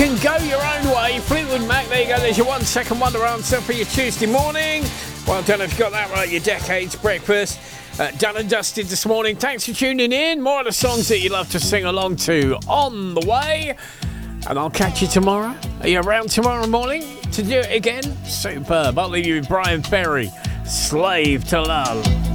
can go your own way. Fleetwood Mac, there you go. There's your 1 second wonder answer for your Tuesday morning. Well done if you got that right. Your Decades breakfast. Done and dusted this morning. Thanks for tuning in. More of the songs that you love to sing along to on the way. And I'll catch you tomorrow. Are you around tomorrow morning to do it again? Superb. I'll leave you with Brian Ferry. Slave to Love.